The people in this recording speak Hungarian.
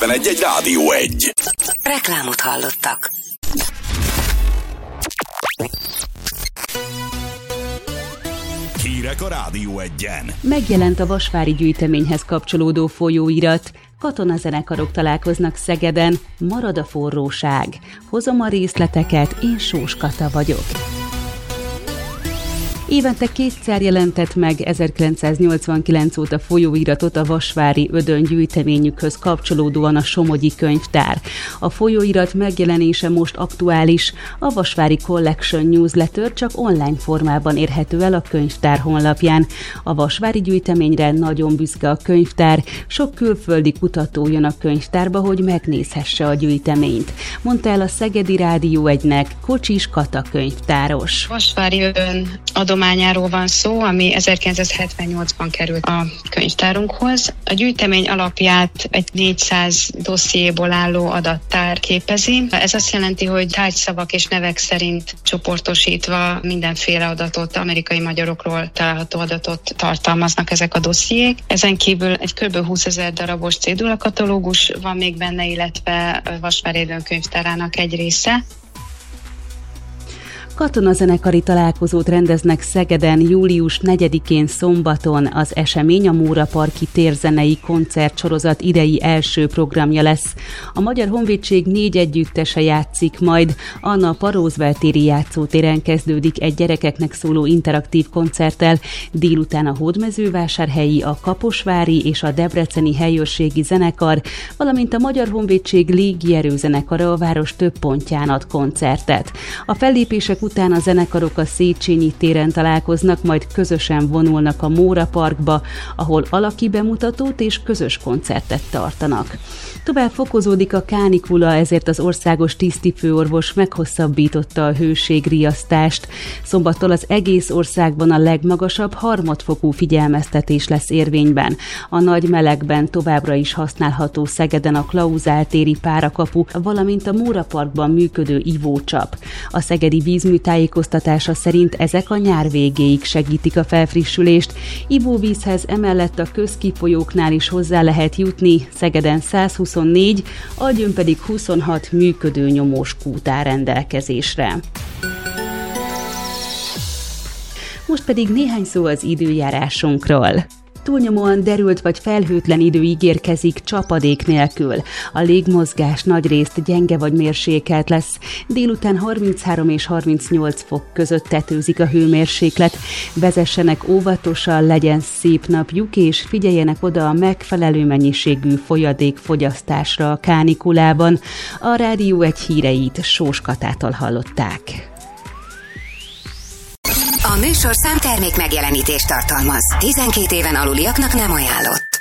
91.1 Rádió 1. Reklámot hallottak. Hírek a Rádió 1-en. Megjelent a vasvári gyűjteményhez kapcsolódó folyóirat. Katonazenekarok találkoznak Szegeden. Marad a forróság. Hozom a részleteket, én Sós Kata vagyok. Évente kétszer jelentett meg 1989 óta folyóiratot a vasvári Ödön gyűjteményükhöz kapcsolódóan a Somogyi Könyvtár. A folyóirat megjelenése most aktuális, a Vasvári Collection Newsletter csak online formában érhető el a könyvtár honlapján. A vasvári gyűjteményre nagyon büszke a könyvtár, sok külföldi kutató jön a könyvtárba, hogy megnézhesse a gyűjteményt. Mondta el a Szegedi Rádió 1-nek Kocsis Kata könyvtáros. Vasvári Ödön adományáról van szó, ami 1978-ban került a könyvtárunkhoz. A gyűjtemény alapját egy 400 dossziéból álló adattár képezi. Ez azt jelenti, hogy tárgyszavak és nevek szerint csoportosítva mindenféle adatot, amerikai magyarokról található adatot tartalmaznak ezek a dossziék. Ezen kívül egy kb. 20 000 darabos cédulakatalógus van még benne, illetve Vasvári Ödön könyvtárának egy része. Katonazenekari találkozót rendeznek Szegeden július 4-én szombaton. Az esemény a Móraparki térzenei koncertsorozat idei első programja lesz. A Magyar Honvédség 4 együttese játszik majd. Anna Parózvel téri játszótéren kezdődik egy gyerekeknek szóló interaktív koncerttel. Délután a Hódmezővásárhelyi, a Kaposvári és a Debreceni helyőrségi zenekar, valamint a Magyar Honvédség légierőzenekara a város több pontján ad koncertet. A fellépések után a zenekarok a Széchenyi téren találkoznak, majd közösen vonulnak a Móraparkba, ahol alaki bemutatót és közös koncertet tartanak. Tovább fokozódik a kánikula, ezért az országos tisztifőorvos meghosszabbította a hőségriasztást. Szombattól az egész országban a legmagasabb harmadfokú figyelmeztetés lesz érvényben. A nagy melegben továbbra is használható Szegeden a Klauzál téri párakapu, valamint a Móraparkban működő ivócsap. A szegedi vízmű tájékoztatása szerint ezek a nyár végéig segítik a felfrissülést. Ivóvízhez emellett a közkifolyóknál is hozzá lehet jutni, Szegeden 124, Algyőn pedig 26 működő nyomós kút áll rendelkezésre. Most pedig néhány szó az időjárásunkról. Túlnyomóan derült vagy felhőtlen idő ígérkezik csapadék nélkül. A légmozgás nagyrészt gyenge vagy mérsékelt lesz. Délután 33 és 38 fok között tetőzik a hőmérséklet. Vezessenek óvatosan, legyen szép napjuk, és figyeljenek oda a megfelelő mennyiségű folyadékfogyasztásra a kánikulában. A Rádió 1 híreit Sós Katától hallották. A műsorszám termék megjelenítést tartalmaz. 12 éven aluliaknak nem ajánlott.